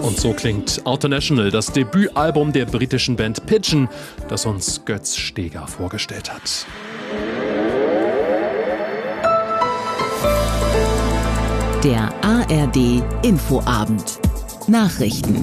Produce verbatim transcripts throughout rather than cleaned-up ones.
Und so klingt Outer National, das Debütalbum der britischen Band Pigeon, das uns Götz Steger vorgestellt hat. Der A R D Infoabend. Nachrichten.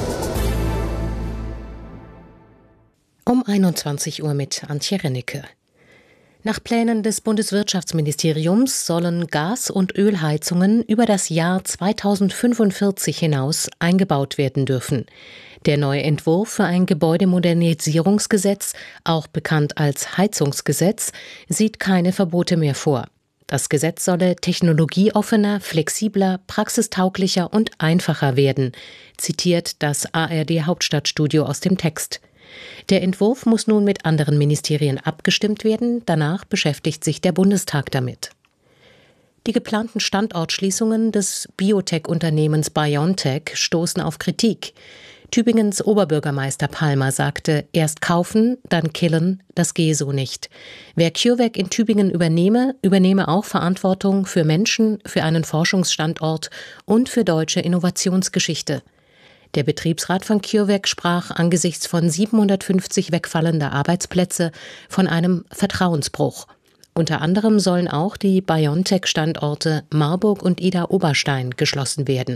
Um einundzwanzig Uhr mit Antje Rennecke. Nach Plänen des Bundeswirtschaftsministeriums sollen Gas- und Ölheizungen über das Jahr zweitausendfünfundvierzig hinaus eingebaut werden dürfen. Der neue Entwurf für ein Gebäudemodernisierungsgesetz, auch bekannt als Heizungsgesetz, sieht keine Verbote mehr vor. Das Gesetz solle technologieoffener, flexibler, praxistauglicher und einfacher werden, zitiert das A R D Hauptstadtstudio aus dem Text. Der Entwurf muss nun mit anderen Ministerien abgestimmt werden, danach beschäftigt sich der Bundestag damit. Die geplanten Standortschließungen des Biotech-Unternehmens BioNTech stoßen auf Kritik. Tübingens Oberbürgermeister Palmer sagte, erst kaufen, dann killen, das gehe so nicht. Wer CureVac in Tübingen übernehme, übernehme auch Verantwortung für Menschen, für einen Forschungsstandort und für deutsche Innovationsgeschichte. Der Betriebsrat von CureVac sprach angesichts von siebenhundertfünfzig wegfallender Arbeitsplätze von einem Vertrauensbruch. Unter anderem sollen auch die BioNTech-Standorte Marburg und Idar-Oberstein geschlossen werden.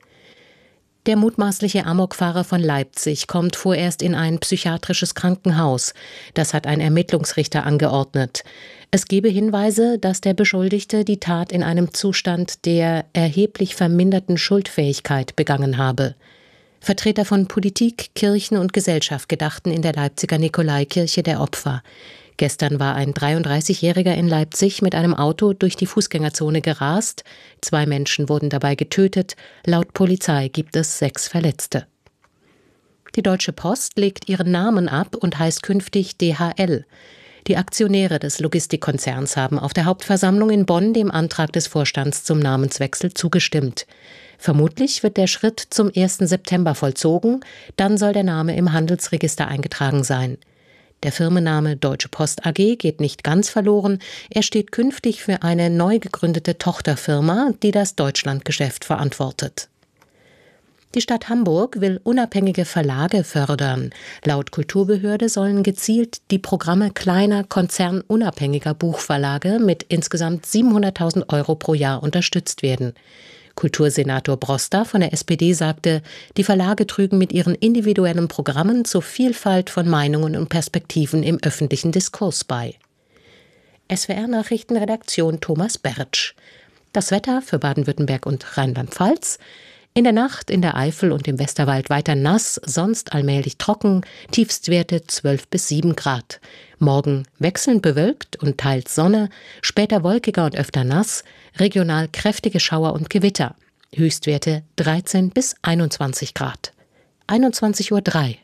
Der mutmaßliche Amokfahrer von Leipzig kommt vorerst in ein psychiatrisches Krankenhaus. Das hat ein Ermittlungsrichter angeordnet. Es gebe Hinweise, dass der Beschuldigte die Tat in einem Zustand der erheblich verminderten Schuldfähigkeit begangen habe. Vertreter von Politik, Kirchen und Gesellschaft gedachten in der Leipziger Nikolaikirche der Opfer. Gestern war ein dreiunddreißigjähriger in Leipzig mit einem Auto durch die Fußgängerzone gerast. Zwei Menschen wurden dabei getötet. Laut Polizei gibt es sechs Verletzte. Die Deutsche Post legt ihren Namen ab und heißt künftig D H L. Die Aktionäre des Logistikkonzerns haben auf der Hauptversammlung in Bonn dem Antrag des Vorstands zum Namenswechsel zugestimmt. Vermutlich wird der Schritt zum ersten September vollzogen, dann soll der Name im Handelsregister eingetragen sein. Der Firmenname Deutsche Post A G geht nicht ganz verloren, er steht künftig für eine neu gegründete Tochterfirma, die das Deutschlandgeschäft verantwortet. Die Stadt Hamburg will unabhängige Verlage fördern. Laut Kulturbehörde sollen gezielt die Programme kleiner, konzernunabhängiger Buchverlage mit insgesamt siebenhunderttausend Euro pro Jahr unterstützt werden. Kultursenator Broster von der S P D sagte, die Verlage trügen mit ihren individuellen Programmen zur Vielfalt von Meinungen und Perspektiven im öffentlichen Diskurs bei. S W R-Nachrichtenredaktion Thomas Bertsch. Das Wetter für Baden-Württemberg und Rheinland-Pfalz. In der Nacht in der Eifel und im Westerwald weiter nass, sonst allmählich trocken, Tiefstwerte zwölf bis sieben Grad. Morgen wechselnd bewölkt und teils Sonne, später wolkiger und öfter nass, regional kräftige Schauer und Gewitter. Höchstwerte dreizehn bis einundzwanzig Grad. einundzwanzig Uhr drei.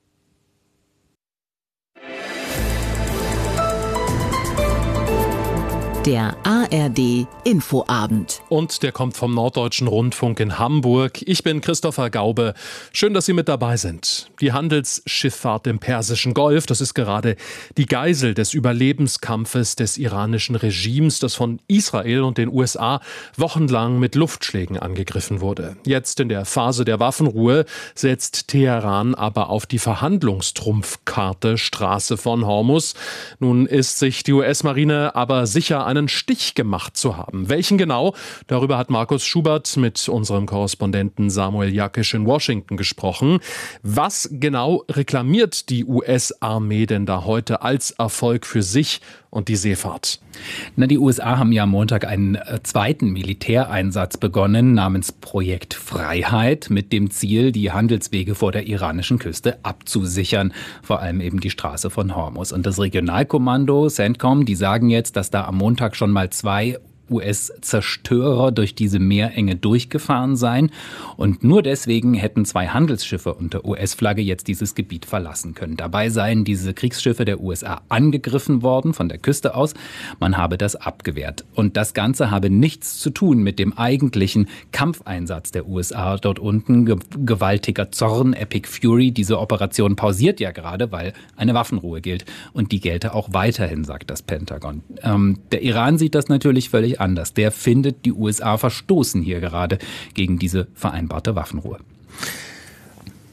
Der A R D Infoabend. Und der kommt vom Norddeutschen Rundfunk in Hamburg. Ich bin Christopher Gaube. Schön, dass Sie mit dabei sind. Die Handelsschifffahrt im Persischen Golf, das ist gerade die Geisel des Überlebenskampfes des iranischen Regimes, das von Israel und den U S A wochenlang mit Luftschlägen angegriffen wurde. Jetzt in der Phase der Waffenruhe setzt Teheran aber auf die Verhandlungstrumpfkarte Straße von Hormuz. Nun ist sich die U S-Marine aber sicher einen Stich gemacht zu haben. Welchen genau? Darüber hat Markus Schubert mit unserem Korrespondenten Samuel Jakisch in Washington gesprochen. Was genau reklamiert die U S-Armee denn da heute als Erfolg für sich und die Seefahrt? Na, die U S A haben ja am Montag einen äh, zweiten Militäreinsatz begonnen namens Projekt Freiheit mit dem Ziel, die Handelswege vor der iranischen Küste abzusichern, vor allem eben die Straße von Hormuz. Und das Regionalkommando CENTCOM, die sagen jetzt, dass da am Montag schon mal zwei U S-Zerstörer durch diese Meerenge durchgefahren seien. Und nur deswegen hätten zwei Handelsschiffe unter U S-Flagge jetzt dieses Gebiet verlassen können. Dabei seien diese Kriegsschiffe der U S A angegriffen worden von der Küste aus. Man habe das abgewehrt. Und das Ganze habe nichts zu tun mit dem eigentlichen Kampfeinsatz der U S A dort unten. Ge- gewaltiger Zorn, Epic Fury. Diese Operation pausiert ja gerade, weil eine Waffenruhe gilt. Und die gelte auch weiterhin, sagt das Pentagon. Ähm, der Iran sieht das natürlich völlig anders. Der findet, die U S A verstoßen hier gerade gegen diese vereinbarte Waffenruhe.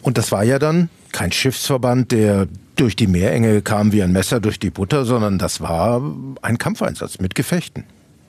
Und das war ja dann kein Schiffsverband, der durch die Meerenge kam wie ein Messer durch die Butter, sondern das war ein Kampfeinsatz mit Gefechten.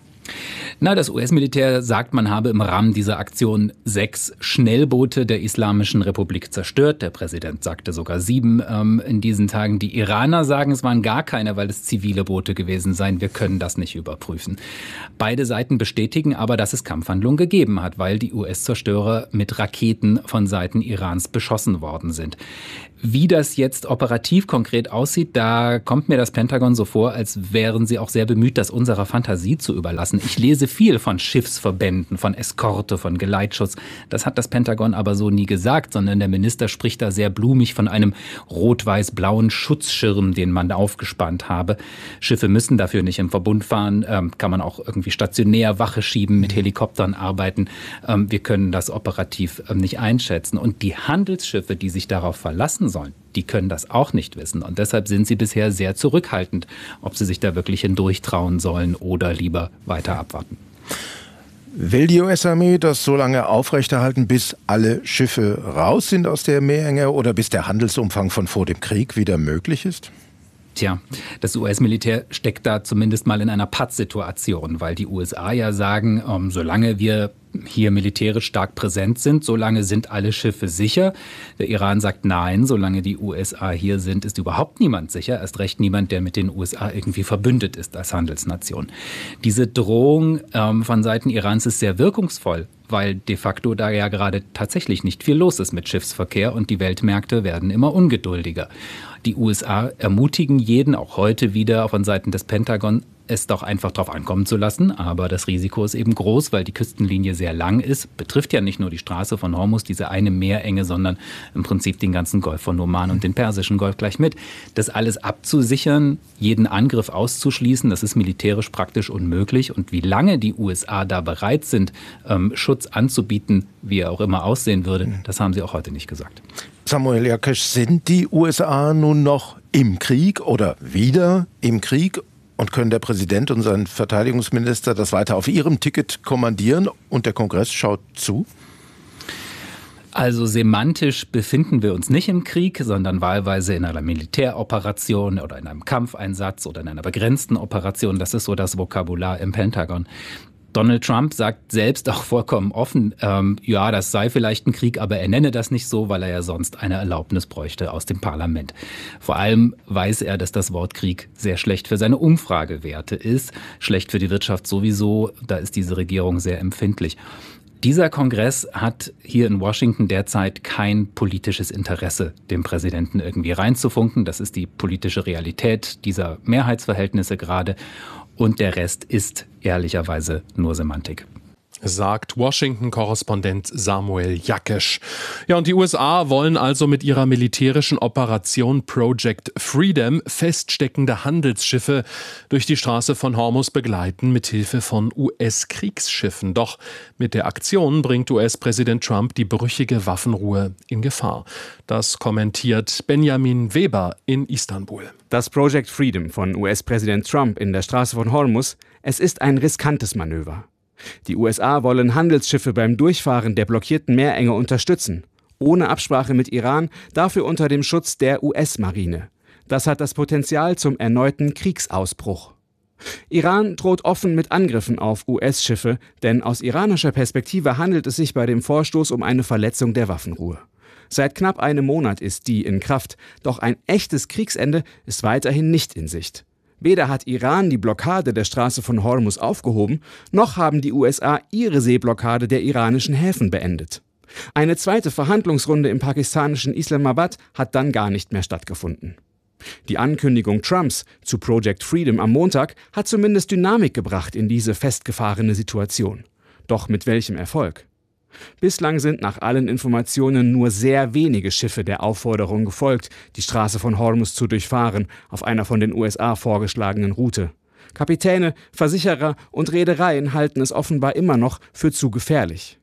Na, das U S-Militär sagt, man habe im Rahmen dieser Aktion sechs Schnellboote der Islamischen Republik zerstört. Der Präsident sagte sogar sieben ähm, in diesen Tagen. Die Iraner sagen, es waren gar keine, weil es zivile Boote gewesen seien. Wir können das nicht überprüfen. Beide Seiten bestätigen aber, dass es Kampfhandlungen gegeben hat, weil die U S-Zerstörer mit Raketen von Seiten Irans beschossen worden sind. Wie das jetzt operativ konkret aussieht, da kommt mir das Pentagon so vor, als wären sie auch sehr bemüht, das unserer Fantasie zu überlassen. Ich lese viel von Schiffsverbänden, von Eskorte, von Geleitschutz. Das hat das Pentagon aber so nie gesagt, sondern der Minister spricht da sehr blumig von einem rot-weiß-blauen Schutzschirm, den man aufgespannt habe. Schiffe müssen dafür nicht im Verbund fahren, ähm, kann man auch irgendwie stationär Wache schieben, mit Helikoptern arbeiten. Ähm, wir können das operativ ähm, nicht einschätzen. Und die Handelsschiffe, die sich darauf verlassen sollen, die können das auch nicht wissen. Und deshalb sind sie bisher sehr zurückhaltend, ob sie sich da wirklich hindurchtrauen sollen oder lieber weiter abwarten. Will die U S-Armee das so lange aufrechterhalten, bis alle Schiffe raus sind aus der Meerenge oder bis der Handelsumfang von vor dem Krieg wieder möglich ist? Tja, das U S-Militär steckt da zumindest mal in einer Pattsituation, weil die U S A ja sagen, ähm, solange wir hier militärisch stark präsent sind, solange sind alle Schiffe sicher. Der Iran sagt nein, solange die U S A hier sind, ist überhaupt niemand sicher. Erst recht niemand, der mit den U S A irgendwie verbündet ist als Handelsnation. Diese Drohung ähm, von Seiten Irans ist sehr wirkungsvoll, weil de facto da ja gerade tatsächlich nicht viel los ist mit Schiffsverkehr und die Weltmärkte werden immer ungeduldiger. Die U S A ermutigen jeden, auch heute wieder von Seiten des Pentagon, es doch einfach drauf ankommen zu lassen. Aber das Risiko ist eben groß, weil die Küstenlinie sehr lang ist. Betrifft ja nicht nur die Straße von Hormuz, diese eine Meerenge, sondern im Prinzip den ganzen Golf von Oman und den Persischen Golf gleich mit. Das alles abzusichern, jeden Angriff auszuschließen, das ist militärisch praktisch unmöglich. Und wie lange die U S A da bereit sind, ähm, Schutz anzubieten, wie er auch immer aussehen würde, das haben sie auch heute nicht gesagt. Samuel Jakesch, sind die U S A nun noch im Krieg oder wieder im Krieg? Und können der Präsident und sein Verteidigungsminister das weiter auf ihrem Ticket kommandieren und der Kongress schaut zu? Also semantisch befinden wir uns nicht im Krieg, sondern wahlweise in einer Militäroperation oder in einem Kampfeinsatz oder in einer begrenzten Operation. Das ist so das Vokabular im Pentagon. Donald Trump sagt selbst auch vollkommen offen, ähm, ja, das sei vielleicht ein Krieg, aber er nenne das nicht so, weil er ja sonst eine Erlaubnis bräuchte aus dem Parlament. Vor allem weiß er, dass das Wort Krieg sehr schlecht für seine Umfragewerte ist, schlecht für die Wirtschaft sowieso, da ist diese Regierung sehr empfindlich. Dieser Kongress hat hier in Washington derzeit kein politisches Interesse, dem Präsidenten irgendwie reinzufunken. Das ist die politische Realität dieser Mehrheitsverhältnisse gerade. Und der Rest ist ehrlicherweise nur Semantik. Sagt Washington-Korrespondent Samuel Jakesch. Ja, und die U S A wollen also mit ihrer militärischen Operation Project Freedom feststeckende Handelsschiffe durch die Straße von Hormuz begleiten, mithilfe von U S-Kriegsschiffen. Doch mit der Aktion bringt U S-Präsident Trump die brüchige Waffenruhe in Gefahr. Das kommentiert Benjamin Weber in Istanbul. Das Project Freedom von U S-Präsident Trump in der Straße von Hormuz, es ist ein riskantes Manöver. Die U S A wollen Handelsschiffe beim Durchfahren der blockierten Meerenge unterstützen. Ohne Absprache mit Iran, dafür unter dem Schutz der U S-Marine. Das hat das Potenzial zum erneuten Kriegsausbruch. Iran droht offen mit Angriffen auf U S-Schiffe, denn aus iranischer Perspektive handelt es sich bei dem Vorstoß um eine Verletzung der Waffenruhe. Seit knapp einem Monat ist die in Kraft, doch ein echtes Kriegsende ist weiterhin nicht in Sicht. Weder hat Iran die Blockade der Straße von Hormuz aufgehoben, noch haben die U S A ihre Seeblockade der iranischen Häfen beendet. Eine zweite Verhandlungsrunde im pakistanischen Islamabad hat dann gar nicht mehr stattgefunden. Die Ankündigung Trumps zu Project Freedom am Montag hat zumindest Dynamik gebracht in diese festgefahrene Situation. Doch mit welchem Erfolg? Bislang sind nach allen Informationen nur sehr wenige Schiffe der Aufforderung gefolgt, die Straße von Hormuz zu durchfahren, auf einer von den U S A vorgeschlagenen Route. Kapitäne, Versicherer und Reedereien halten es offenbar immer noch für zu gefährlich.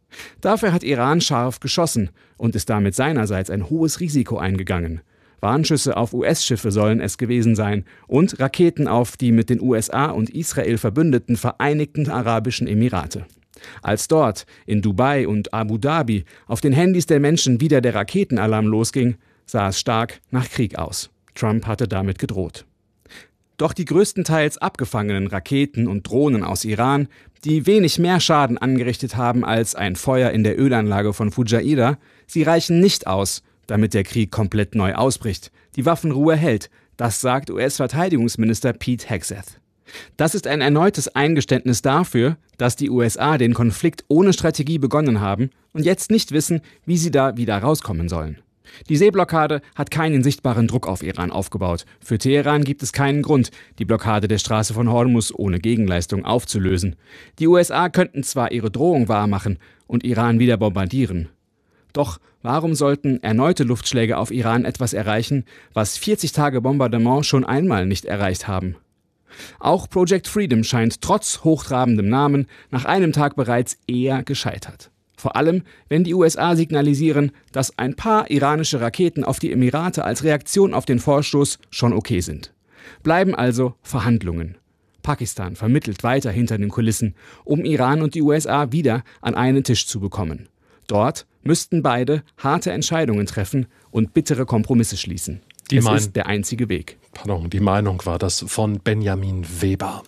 Dafür hat Iran scharf geschossen und ist damit seinerseits ein hohes Risiko eingegangen. Warnschüsse auf U S-Schiffe sollen es gewesen sein und Raketen auf die mit den U S A und Israel verbündeten Vereinigten Arabischen Emirate. Als dort, in Dubai und Abu Dhabi, auf den Handys der Menschen wieder der Raketenalarm losging, sah es stark nach Krieg aus. Trump hatte damit gedroht. Doch die größtenteils abgefangenen Raketen und Drohnen aus Iran, die wenig mehr Schaden angerichtet haben als ein Feuer in der Ölanlage von Fujairah, sie reichen nicht aus, damit der Krieg komplett neu ausbricht, die Waffenruhe hält. Das sagt U S-Verteidigungsminister Pete Hegseth. Das ist ein erneutes Eingeständnis dafür, dass die U S A den Konflikt ohne Strategie begonnen haben und jetzt nicht wissen, wie sie da wieder rauskommen sollen. Die Seeblockade hat keinen sichtbaren Druck auf Iran aufgebaut. Für Teheran gibt es keinen Grund, die Blockade der Straße von Hormuz ohne Gegenleistung aufzulösen. Die U S A könnten zwar ihre Drohung wahrmachen und Iran wieder bombardieren. Doch warum sollten erneute Luftschläge auf Iran etwas erreichen, was vierzig Tage Bombardement schon einmal nicht erreicht haben? Auch Project Freedom scheint trotz hochtrabendem Namen nach einem Tag bereits eher gescheitert. Vor allem, wenn die U S A signalisieren, dass ein paar iranische Raketen auf die Emirate als Reaktion auf den Vorstoß schon okay sind. Bleiben also Verhandlungen. Pakistan vermittelt weiter hinter den Kulissen, um Iran und die U S A wieder an einen Tisch zu bekommen. Dort müssten beide harte Entscheidungen treffen und bittere Kompromisse schließen. Die es mein- ist der einzige Weg. Pardon, die Meinung war das von Benjamin Weber.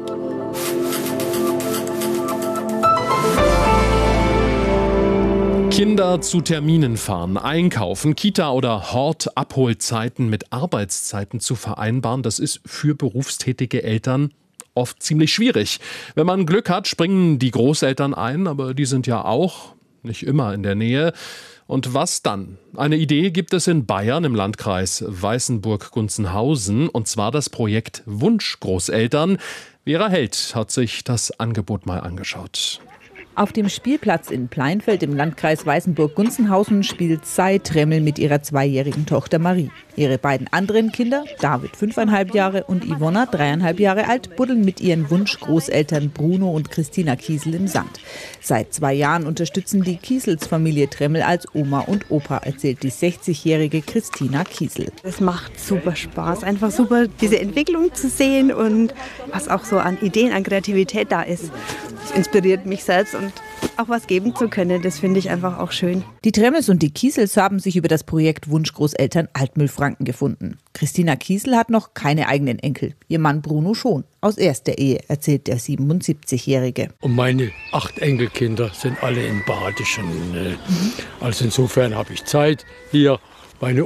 Kinder zu Terminen fahren, einkaufen, Kita- oder Hort-Abholzeiten mit Arbeitszeiten zu vereinbaren, das ist für berufstätige Eltern oft ziemlich schwierig. Wenn man Glück hat, springen die Großeltern ein, aber die sind ja auch nicht immer in der Nähe. Und was dann? Eine Idee gibt es in Bayern im Landkreis Weißenburg-Gunzenhausen, und zwar das Projekt Wunschgroßeltern. Vera Held hat sich das Angebot mal angeschaut. Auf dem Spielplatz in Pleinfeld im Landkreis Weißenburg-Gunzenhausen spielt Sai Tremmel mit ihrer zweijährigen Tochter Marie. Ihre beiden anderen Kinder, David fünfeinhalb Jahre und Ivona dreieinhalb Jahre alt, buddeln mit ihren Wunschgroßeltern Bruno und Christina Kiesel im Sand. Seit zwei Jahren unterstützen die Kiesels Familie Tremmel als Oma und Opa, erzählt die sechzigjährige Christina Kiesel. Es macht super Spaß, einfach super diese Entwicklung zu sehen und was auch so an Ideen, an Kreativität da ist. Das inspiriert mich selbst und auch was geben zu können, das finde ich einfach auch schön. Die Tremmels und die Kiesels haben sich über das Projekt Wunschgroßeltern Altmühlfranken gefunden. Christina Kiesel hat noch keine eigenen Enkel, ihr Mann Bruno schon, aus erster Ehe, erzählt der siebenundsiebzigjährige. Und meine acht Enkelkinder sind alle in Badischen. Mhm. Also insofern habe ich Zeit, hier meine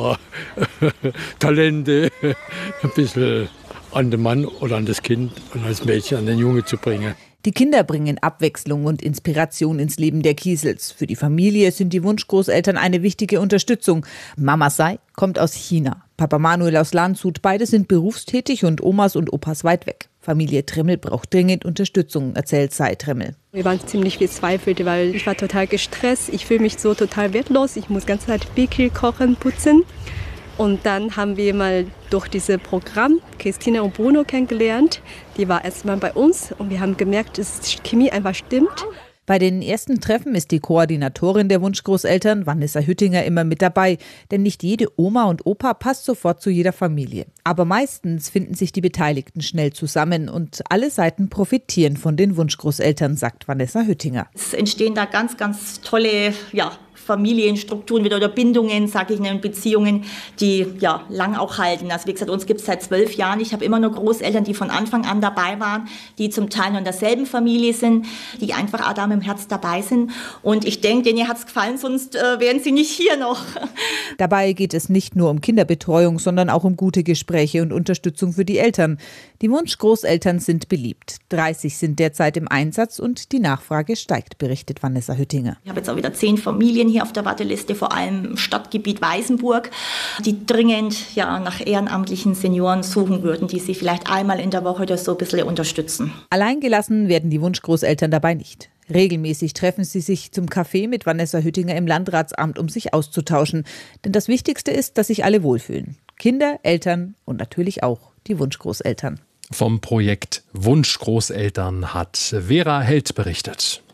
Opa-Talente ein bisschen an den Mann oder an das Kind und als Mädchen an den Junge zu bringen. Die Kinder bringen Abwechslung und Inspiration ins Leben der Kiesels. Für die Familie sind die Wunschgroßeltern eine wichtige Unterstützung. Mama Sai kommt aus China, Papa Manuel aus Landshut. Beide sind berufstätig und Omas und Opas weit weg. Familie Tremmel braucht dringend Unterstützung, erzählt Sai Tremmel. Wir waren ziemlich verzweifelt, weil ich war total gestresst. Ich fühle mich so total wertlos. Ich muss die ganze Zeit Bickel kochen, putzen. Und dann haben wir mal durch dieses Programm Christina und Bruno kennengelernt. Die war erstmal bei uns und wir haben gemerkt, dass die Chemie einfach stimmt. Bei den ersten Treffen ist die Koordinatorin der Wunschgroßeltern, Vanessa Hüttinger, immer mit dabei. Denn nicht jede Oma und Opa passt sofort zu jeder Familie. Aber meistens finden sich die Beteiligten schnell zusammen und alle Seiten profitieren von den Wunschgroßeltern, sagt Vanessa Hüttinger. Es entstehen da ganz, ganz tolle, ja, Familienstrukturen wieder oder Bindungen, sage ich, und Beziehungen, die ja lang auch halten. Also wie gesagt, uns gibt es seit zwölf Jahren. Ich habe immer nur Großeltern, die von Anfang an dabei waren, die zum Teil noch in derselben Familie sind, die einfach auch da mit dem Herz dabei sind. Und ich denke, denen hat es gefallen, sonst äh, wären sie nicht hier noch. Dabei geht es nicht nur um Kinderbetreuung, sondern auch um gute Gespräche und Unterstützung für die Eltern. Die Wunschgroßeltern sind beliebt. dreißig sind derzeit im Einsatz und die Nachfrage steigt, berichtet Vanessa Hüttinger. Ich habe jetzt auch wieder zehn Familien hier auf der Warteliste, vor allem im Stadtgebiet Weißenburg, die dringend ja, nach ehrenamtlichen Senioren suchen würden, die sie vielleicht einmal in der Woche oder so ein bisschen unterstützen. Alleingelassen werden die Wunschgroßeltern dabei nicht. Regelmäßig treffen sie sich zum Kaffee mit Vanessa Hüttinger im Landratsamt, um sich auszutauschen. Denn das Wichtigste ist, dass sich alle wohlfühlen. Kinder, Eltern und natürlich auch die Wunschgroßeltern. Vom Projekt Wunschgroßeltern hat Vera Held berichtet.